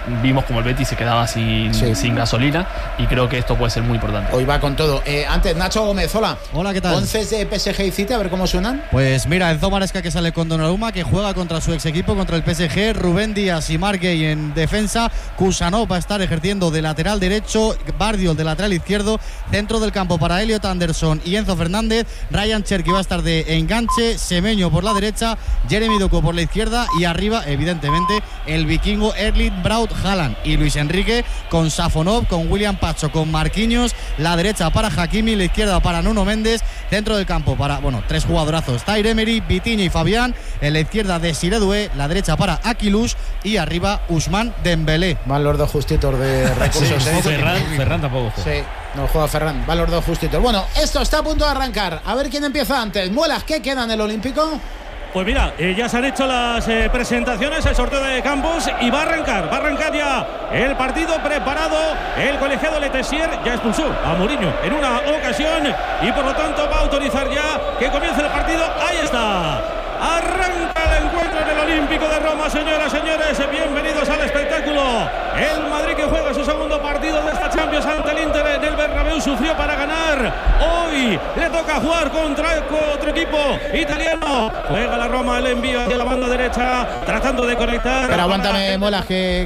Speaker 20: vimos como el Betis se quedaba sin gasolina, y creo que esto puede ser muy importante.
Speaker 2: Hoy va con todo. Antes, Nacho Gómez, hola.
Speaker 18: Hola, ¿qué tal?
Speaker 2: 11 de PSG y City, a ver cómo suenan.
Speaker 18: Pues mira, Enzo Maresca, que sale con Donnarumma, que juega contra su ex equipo, contra el PSG, Rubén Díaz y Marc Gueye en defensa, Kusanov va a estar ejerciendo de lateral derecho, Bardiol de lateral izquierdo, centro del campo para Elliot Anderson y Enzo Fernández, Ryan Cherki va a estar de enganche, Semenyo por la derecha, Jeremy Doku por la izquierda, y arriba, evidentemente, el vikingo Erling Braut Haaland, y Luis Enrique con Safonov, con William Pacho, con Marquinhos, la derecha para Hakimi, la izquierda para Nuno Méndez, centro del campo para, tres jugadorazos, Zaire Emery, Vitinha y Fabián, en la izquierda Desiré Doué, la derecha para Aquilush, y arriba Ousmane Dembélé.
Speaker 2: Van los dos justitos de recursos.
Speaker 4: Ferran tampoco juega.
Speaker 2: Sí, no juega Ferran, van los dos justitos. Bueno, esto está a punto de arrancar. A ver quién empieza antes. Muelas, ¿qué queda en el Olímpico?
Speaker 7: Pues mira, ya se han hecho las presentaciones, el sorteo de campos, y va a arrancar ya el partido preparado. El colegiado Letessier ya expulsó a Mourinho en una ocasión y por lo tanto va a autorizar ya que comience el partido. Ahí está. Arranca el encuentro en el Olímpico de Roma, señoras, señores. Bienvenidos al espectáculo. El Madrid, que juega su segundo partido de esta Champions ante el Inter en el Bernabéu, sufrió para ganar. Hoy le toca jugar contra otro equipo italiano. Juega la Roma, el envío hacia la banda derecha, tratando de conectar.
Speaker 2: Pero aguántame, Muelas,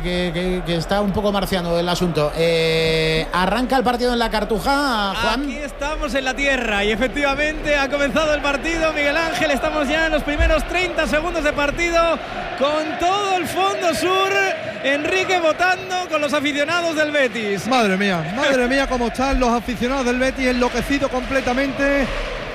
Speaker 2: que está un poco marciano el asunto. Arranca el partido en la Cartuja, Juan.
Speaker 9: Aquí estamos en la tierra y efectivamente ha comenzado el partido, Miguel Ángel. Estamos ya en los primeros 30 segundos de partido, con todo el fondo sur, Enrique votando con los aficionados del Betis.
Speaker 10: Madre mía cómo están los aficionados del Betis, enloquecidos completamente.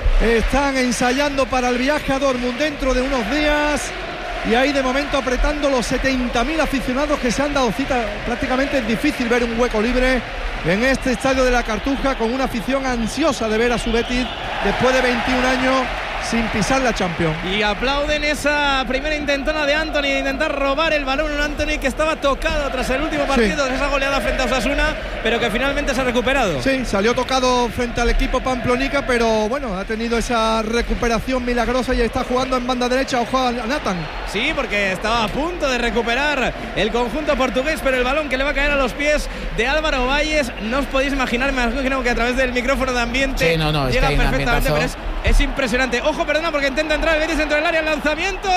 Speaker 10: Están ensayando para el viaje a Dortmund dentro de unos días, y ahí de momento apretando los 70.000 aficionados que se han dado cita. Prácticamente es difícil ver un hueco libre en este estadio de la Cartuja, con una afición ansiosa de ver a su Betis después de 21 años sin pisar la Champions.
Speaker 9: Y aplauden esa primera intentona de Antony de intentar robar el balón. Un Antony que estaba tocado tras el último partido de esa goleada frente a Osasuna, pero que finalmente se ha recuperado.
Speaker 10: Sí, salió tocado frente al equipo Pamplonica, pero bueno, ha tenido esa recuperación milagrosa y está jugando en banda derecha. Ojo a Nathan.
Speaker 9: Sí, porque estaba a punto de recuperar el conjunto portugués, pero el balón que le va a caer a los pies de Álvaro Valles, no os podéis imaginar, me imagino que a través del micrófono de ambiente llega perfectamente, pero es impresionante. Ojo, perdona, porque intenta entrar el Betis dentro del área. El lanzamiento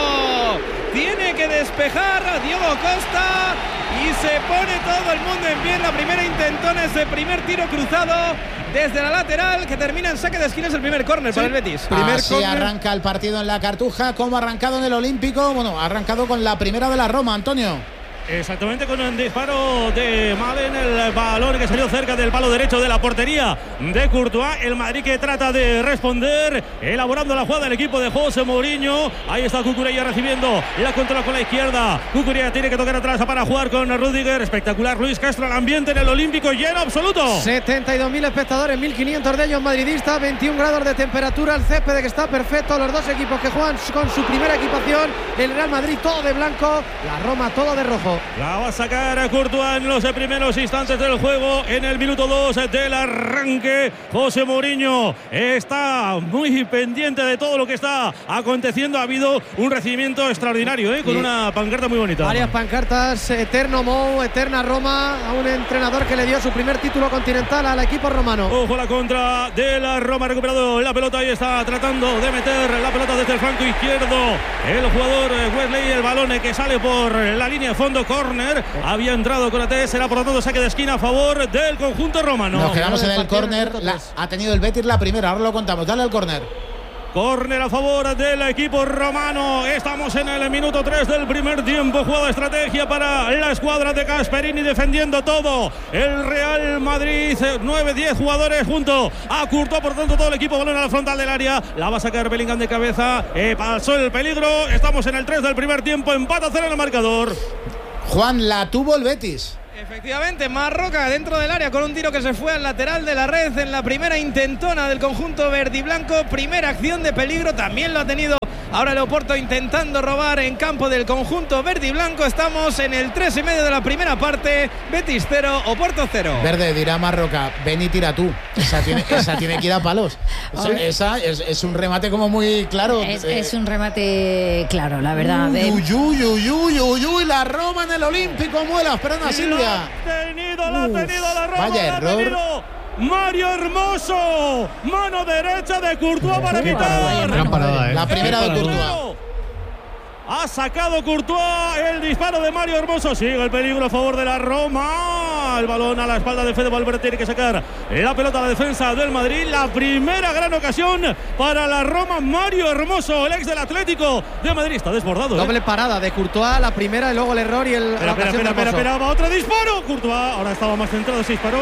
Speaker 9: tiene que despejar a Diogo Costa y se pone todo el mundo en pie en la primera intentona. Ese primer tiro cruzado desde la lateral, que termina en saque de esquina. Es el primer córner para el Betis.
Speaker 2: Así arranca el partido en la Cartuja. ¿Cómo ha arrancado en el Olímpico? Bueno, ha arrancado con la primera de la Roma, Antonio.
Speaker 7: Exactamente, con un disparo de Malen, el balón que salió cerca del palo derecho de la portería de Courtois. El Madrid que trata de responder, elaborando la jugada del equipo de José Mourinho. Ahí está Cucurella recibiendo la controla con la izquierda. Cucurella tiene que tocar atrás para jugar con Rüdiger. Espectacular, Luis Castro. El ambiente en el Olímpico lleno absoluto.
Speaker 8: 72.000 espectadores, 1.500 de ellos madridistas, 21 grados de temperatura. El césped que está perfecto. Los dos equipos que juegan con su primera equipación. El Real Madrid todo de blanco, la Roma todo de rojo.
Speaker 7: La va a sacar a Courtois en los primeros instantes del juego, en el minuto 2 del arranque. José Mourinho está muy pendiente de todo lo que está aconteciendo. Ha habido un recibimiento extraordinario, con una pancarta muy bonita.
Speaker 8: Varias pancartas, eterno Mou, eterna Roma, a un entrenador que le dio su primer título continental al equipo romano.
Speaker 7: Ojo, la contra de la Roma, ha recuperado la pelota y está tratando de meter la pelota desde el flanco izquierdo. El jugador Wesley, el balón que sale por la línea de fondo. Córner, había entrado con AT, será por lo tanto saque de esquina a favor del conjunto romano.
Speaker 2: Nos quedamos en el córner, ha tenido el Betis la primera, ahora lo contamos, dale al córner.
Speaker 7: Córner a favor del equipo romano. Estamos en el minuto 3 del primer tiempo. Jugada de estrategia para la escuadra de Gasperini, defendiendo todo el Real Madrid. 9-10 jugadores junto a Courtois, por tanto todo el equipo, balón a la frontal del área. La va a sacar Bellingham de cabeza. Pasó el peligro. Estamos en el 3 del primer tiempo. Empata 0 en el marcador.
Speaker 2: Juan, la tuvo el Betis.
Speaker 9: Efectivamente, Marroca dentro del área con un tiro que se fue al lateral de la red en la primera intentona del conjunto verdiblanco. Primera acción de peligro, también lo ha tenido Ahora el Oporto intentando robar en campo del conjunto verde y blanco. Estamos en el 3,5 de la primera parte. Betis 0, Oporto 0.
Speaker 2: Verde, dirá Marroca, ven y tira tú. Esa tiene que ir a palos. Esa es un remate como muy claro.
Speaker 3: Es un remate claro, la verdad.
Speaker 2: Uy, la Roma en el Olímpico, muela, esperando a Silvia.
Speaker 7: La ha tenido la Roma.
Speaker 2: Vaya error.
Speaker 7: Mario Hermoso, mano derecha de Courtois para evitar.
Speaker 21: Gran parada,
Speaker 2: La primera de Courtois.
Speaker 7: Ha sacado Courtois el disparo de Mario Hermoso. Sigue el peligro a favor de la Roma. El balón a la espalda de Fede Valverde. Tiene que sacar la pelota a la defensa del Madrid. La primera gran ocasión para la Roma. Mario Hermoso, el ex del Atlético de Madrid. Está desbordado.
Speaker 8: Doble parada de Courtois, la primera y luego el error y el.
Speaker 7: Espera, va otro disparo. Courtois ahora estaba más centrado, se disparó.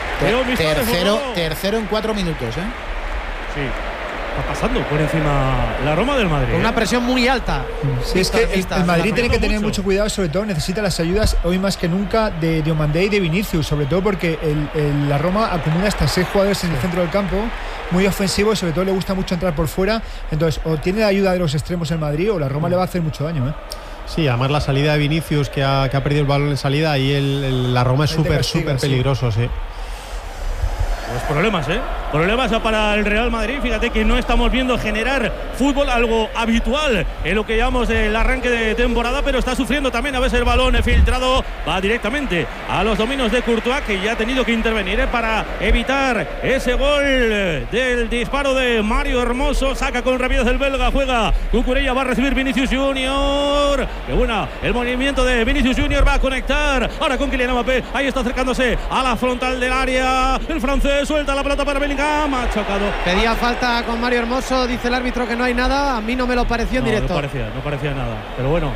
Speaker 2: Tercero en 4 minutos, ¿eh?
Speaker 7: Sí. Está pasando por encima la Roma del Madrid.
Speaker 8: Con una presión muy alta.
Speaker 19: Sí, es que el Madrid tiene que tener mucho cuidado, sobre todo necesita las ayudas hoy más que nunca de Diomandé y de Vinicius, sobre todo porque la Roma acumula hasta 6 jugadores en el centro del campo, muy ofensivo y sobre todo le gusta mucho entrar por fuera. Entonces, o tiene la ayuda de los extremos el Madrid o la Roma le va a hacer mucho daño, ¿eh?
Speaker 21: Sí, además la salida de Vinicius que ha perdido el balón en salida y la Roma es súper peligroso, sí.
Speaker 7: Pues problemas para el Real Madrid. Fíjate que no estamos viendo generar fútbol, algo habitual en lo que llamamos el arranque de temporada, pero está sufriendo también. A veces el balón filtrado va directamente a los dominios de Courtois, que ya ha tenido que intervenir para evitar ese gol del disparo de Mario Hermoso. Saca con rapidez el belga, juega Cucurella, va a recibir Vinicius Junior. Qué buena el movimiento de Vinicius Junior, va a conectar ahora con Kylian Mbappé. Ahí está acercándose a la frontal del área. El francés suelta la pelota para Bellingham, ha chocado.
Speaker 8: Pedía falta con Mario Hermoso, dice el árbitro que no hay nada. A mí no me lo pareció en directo.
Speaker 7: No parecía nada, pero bueno,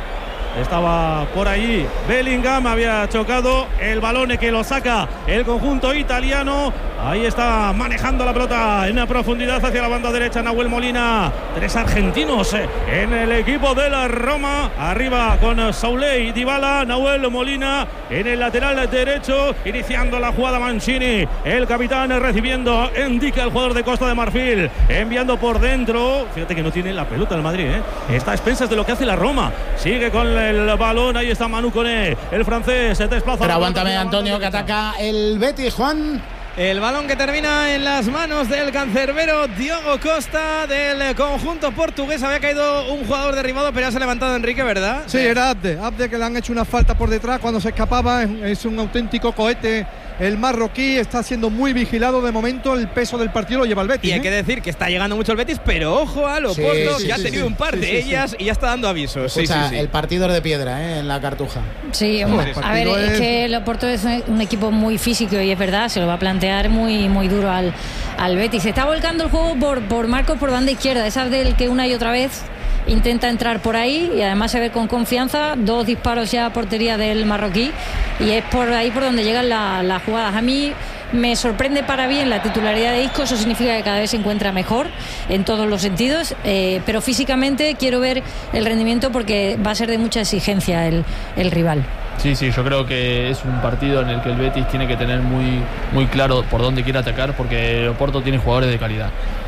Speaker 7: estaba por allí Bellingham, había chocado el balón que lo saca el conjunto italiano. Ahí está manejando la pelota en la profundidad hacia la banda derecha Nahuel Molina. 3 argentinos en el equipo de la Roma. Arriba con Souley y Dybala. Nahuel Molina en el lateral derecho. Iniciando la jugada Mancini. El capitán recibiendo indica el jugador de Costa de Marfil. Enviando por dentro. Fíjate que no tiene la pelota el Madrid, ¿eh? Está a expensas de lo que hace la Roma. Sigue con el balón. Ahí está Manu Koné. El francés se desplaza.
Speaker 2: Pero aguántame, Antonio, que ataca el Betis, Juan.
Speaker 9: El balón que termina en las manos del cancerbero Diogo Costa del conjunto portugués. Había caído un jugador derribado, pero ya se ha levantado Enrique, ¿verdad?
Speaker 10: Sí, era Abde, que le han hecho una falta por detrás cuando se escapaba. Es un auténtico cohete. El marroquí está siendo muy vigilado de momento. El peso del partido lo lleva el Betis.
Speaker 9: Y hay que decir que está llegando mucho el Betis, pero ojo al Oporto, que ha tenido un par de ellas y ya está dando avisos.
Speaker 2: El partido es de piedra, en la Cartuja.
Speaker 3: Sí, a ver, es que el Oporto es un equipo muy físico y es verdad, se lo va a plantear muy, muy duro al Betis. Se está volcando el juego por Marcos por banda izquierda, esa del que una y otra vez intenta entrar por ahí y además se ve con confianza. 2 disparos ya a portería del marroquí y es por ahí por donde llegan las jugadas. A mí me sorprende para bien la titularidad de Isco, eso significa que cada vez se encuentra mejor en todos los sentidos, pero físicamente quiero ver el rendimiento porque va a ser de mucha exigencia el rival.
Speaker 20: Sí, yo creo que es un partido en el que el Betis tiene que tener muy claro por dónde quiere atacar, porque el Oporto tiene jugadores de calidad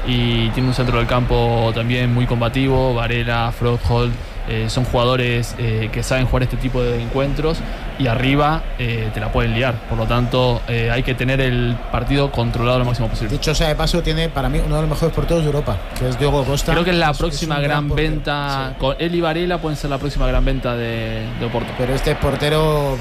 Speaker 20: y tiene un centro del campo también muy combativo. Varela, Froholt, son jugadores que saben jugar este tipo de encuentros y arriba te la pueden liar. Por lo tanto, hay que tener el partido controlado lo máximo posible.
Speaker 2: Dicho sea de paso, tiene para mí uno de los mejores porteros de Europa, que es Diogo Costa.
Speaker 20: Creo que es la próxima gran venta. Sí. Con él y Varela pueden ser la próxima gran venta de Oporto.
Speaker 2: Pero este es porterazo.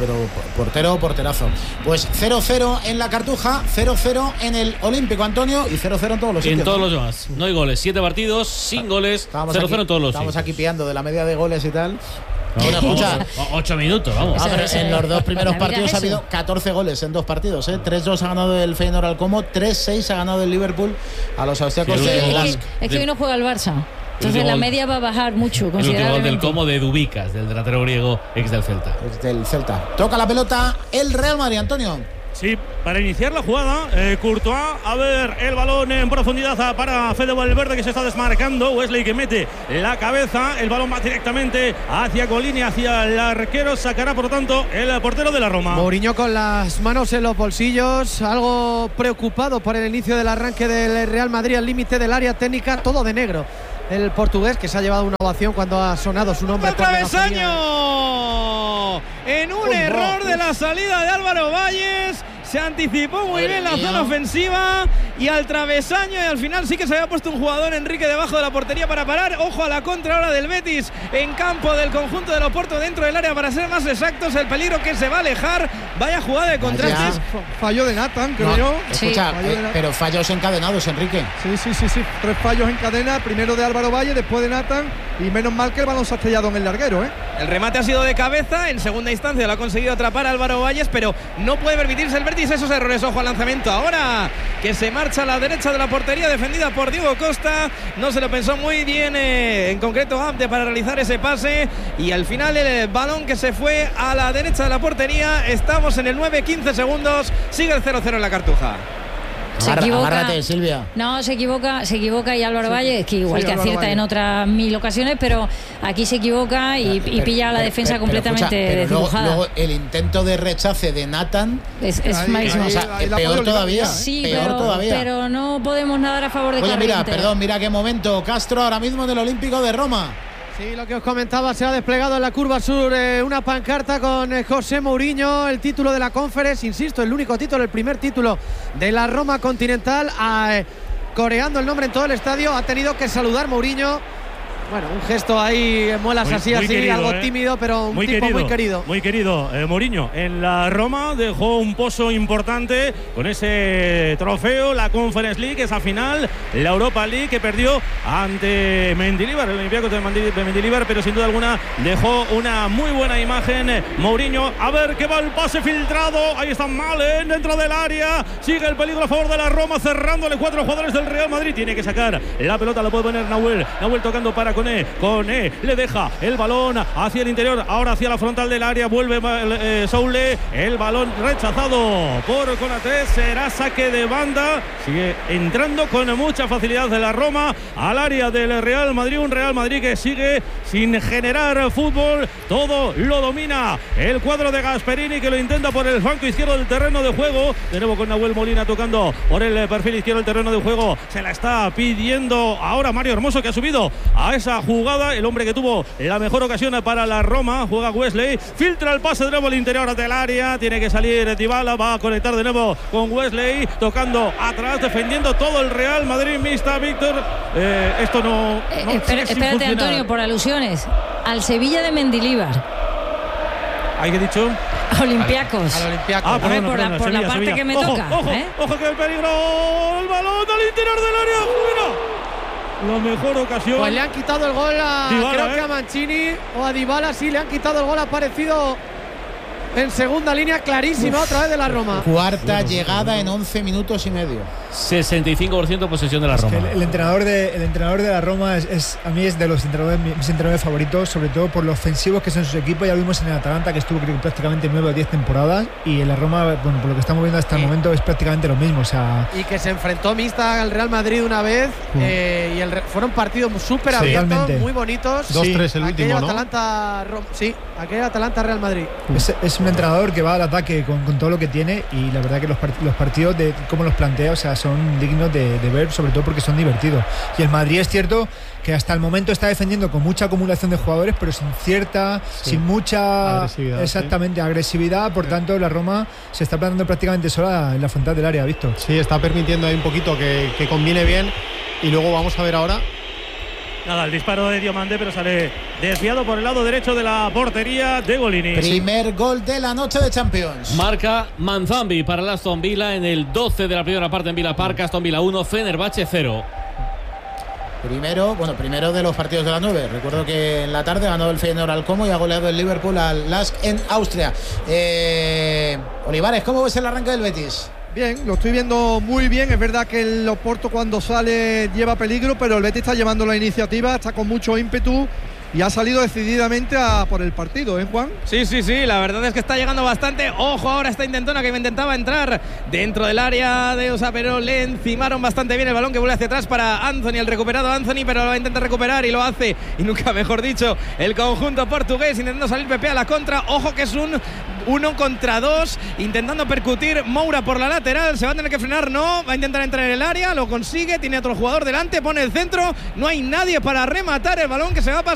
Speaker 2: Pues 0-0 en la Cartuja, 0-0 en el Olímpico, Antonio, y 0-0 en todos los sitios.
Speaker 4: En todos los demás. No hay goles. 7 partidos sin goles. 0-0 en todos los sitios.
Speaker 2: Estamos aquí pillando de la media de goles y tal.
Speaker 4: Bueno, escucha, 8 minutos, vamos.
Speaker 2: En los 2 primeros partidos ha habido 14 goles en 2 partidos, 3-2 ha ganado el Feyenoord al Como, 3-6 ha ganado el Liverpool a los austriacos.
Speaker 3: Es que hoy no juega el Barça. Entonces la media va a bajar mucho.
Speaker 4: El último gol del Como de Dubicas, del delantero griego ex del Celta.
Speaker 2: Toca la pelota el Real Madrid, Antonio.
Speaker 7: Sí, para iniciar la jugada, Courtois, a ver el balón en profundidad para Fede Valverde, que se está desmarcando. Wesley, que mete la cabeza, el balón va directamente hacia Golini, hacia el arquero, sacará por lo tanto el portero de la Roma.
Speaker 8: Mourinho con las manos en los bolsillos, algo preocupado por el inicio del arranque del Real Madrid al límite del área técnica, todo de negro. el portugués, que se ha llevado una ovación cuando ha sonado su nombre.
Speaker 9: ¡Travesaño! En un error de la salida de Álvaro Valles. Se anticipó muy bien la zona ofensiva y al travesaño, y al final sí que se había puesto un jugador, Enrique, debajo de la portería para parar. Ojo a la contra ahora del Betis en campo del conjunto del Oporto, dentro del área, para ser más exactos. El peligro que se va a alejar. Vaya jugada de contrastes.
Speaker 10: Fallo de Nathan, creo yo.
Speaker 2: Escucha, pero fallos encadenados, Enrique.
Speaker 10: Sí. 3 fallos en cadena. Primero de Álvaro Valle, después de Nathan. Y menos mal que el balón se ha estrellado en el larguero, ¿eh?
Speaker 9: El remate ha sido de cabeza. En segunda instancia lo ha conseguido atrapar Álvaro Valles, pero no puede permitirse el Betis esos errores. Ojo al lanzamiento ahora, que se marcha a la derecha de la portería, defendida por Diego Costa. No se lo pensó muy bien, en concreto Abde, para realizar ese pase, y al final el balón que se fue a la derecha de la portería. Estamos en el 9-15 segundos. Sigue el 0-0 en la Cartuja.
Speaker 3: Se equivoca.
Speaker 2: Agárrate, Silvia.
Speaker 3: No, se equivoca y Álvaro Valle, que igual que acierta en otras 1000 ocasiones, pero aquí se equivoca y pilla a la defensa completamente desdibujada.
Speaker 2: Luego el intento de rechace de Nathan
Speaker 3: es malísimo.
Speaker 2: O sea, peor todavía.
Speaker 3: Sí,
Speaker 2: peor todavía.
Speaker 3: Pero no podemos nadar a favor de Corrientes.
Speaker 2: Mira qué momento. Castro ahora mismo en el Olímpico de Roma.
Speaker 8: Sí, lo que os comentaba, se ha desplegado en la curva sur una pancarta con José Mourinho, el título de la Conference, insisto, el único título, el primer título de la Roma continental, coreando el nombre en todo el estadio. Ha tenido que saludar Mourinho. Bueno, un gesto ahí, muelas muy querido, algo tímido, pero un tipo muy querido.
Speaker 7: Muy querido. Mourinho en la Roma dejó un pozo importante con ese trofeo, la Conference League, esa final, la Europa League, que perdió ante Mendilibar, el Olympiacos de Mendilibar, pero sin duda alguna dejó una muy buena imagen Mourinho. A ver qué va el pase filtrado. Ahí está Malen dentro del área. Sigue el peligro a favor de la Roma, cerrándole 4 jugadores del Real Madrid. Tiene que sacar la pelota, la puede poner Nahuel tocando para Koné, le deja el balón hacia el interior, ahora hacia la frontal del área, vuelve Soule, el balón rechazado por Konaté, será saque de banda. Sigue entrando con mucha facilidad de la Roma al área del Real Madrid, un Real Madrid que sigue sin generar fútbol, todo lo domina el cuadro de Gasperini, que lo intenta por el flanco izquierdo del terreno de juego, de nuevo con Nahuel Molina tocando por el perfil izquierdo del terreno de juego, se la está pidiendo ahora Mario Hermoso, que ha subido a esa jugada, el hombre que tuvo la mejor ocasión para la Roma. Juega Wesley, filtra el pase de nuevo al interior del área, tiene que salir Dybala, va a conectar de nuevo con Wesley, tocando atrás, defendiendo todo el Real Madrid. Mixta, Víctor, esto no
Speaker 3: espérate, Antonio, por alusiones al Sevilla de Mendilibar.
Speaker 7: ¿Hay que dicho?
Speaker 3: Olympiacos.
Speaker 7: Perdón,
Speaker 3: por la
Speaker 7: Sevilla,
Speaker 3: parte
Speaker 7: Sevilla.
Speaker 3: que me toca.
Speaker 7: Ojo que el peligro, el balón al interior del área. Mira, la mejor ocasión.
Speaker 8: Pues le han quitado el gol a
Speaker 7: Dybala,
Speaker 8: creo que a Mancini o a Dybala. Sí, le han quitado el gol, ha aparecido en segunda línea, clarísima otra vez de la Roma.
Speaker 2: Cuarta llegada en 11 minutos y medio.
Speaker 4: 65% posesión de la Roma.
Speaker 19: Es que el entrenador de la Roma a mí es de los entrenadores, mis entrenadores favoritos, sobre todo por lo ofensivos que son sus equipos. Ya lo vimos en el Atalanta, que estuvo creo que prácticamente 9 o 10 temporadas, y en la Roma, bueno, por lo que estamos viendo hasta el momento, es prácticamente lo mismo. O sea,
Speaker 8: y que se enfrentó mixta al Real Madrid una vez, fueron partidos súper abiertos, muy bonitos.
Speaker 21: 2-3 el último, ¿no?
Speaker 8: Aquel Atalanta-Real Madrid.
Speaker 19: Es un entrenador que va al ataque con todo lo que tiene, y la verdad que los partidos, de cómo los plantea, o sea, son dignos de ver, sobre todo porque son divertidos. Y el Madrid es cierto que hasta el momento está defendiendo con mucha acumulación de jugadores, pero sin mucha agresividad. Por tanto, la Roma se está plantando prácticamente sola en la frontal del área, ¿visto?
Speaker 21: Sí, está permitiendo ahí un poquito que combine bien, y luego vamos a ver ahora.
Speaker 7: Nada, el disparo de Diomande, pero sale desviado por el lado derecho de la portería de Golini.
Speaker 2: Primer gol de la noche de Champions.
Speaker 4: Marca Manzambi para el Aston Villa en el 12 de la primera parte en Villa Park. Aston Villa 1, Fenerbahce 0.
Speaker 2: Primero de los partidos de la 9. Recuerdo que en la tarde ganó el Feyenoord al Como y ha goleado el Liverpool al Lask en Austria. Olivares, ¿cómo ves el arranque del Betis?
Speaker 10: Bien, lo estoy viendo muy bien. Es verdad que el Oporto cuando sale lleva peligro, pero el Betis está llevando la iniciativa, está con mucho ímpetu y ha salido decididamente por el partido, ¿eh, Juan?
Speaker 9: Sí, la verdad es que está llegando bastante. Ojo ahora esta intentona que intentaba entrar dentro del área de Osa, pero le encimaron bastante bien el balón, que vuelve hacia atrás para Anthony, el recuperado Anthony, pero lo va a intentar recuperar y lo hace, y nunca mejor dicho, el conjunto portugués intentando salir Pepe a la contra. Ojo que es un 1 contra 2, intentando percutir Moura por la lateral, se va a tener que frenar, no, va a intentar entrar en el área, lo consigue, tiene otro jugador delante, pone el centro, no hay nadie para rematar el balón que se va a pasar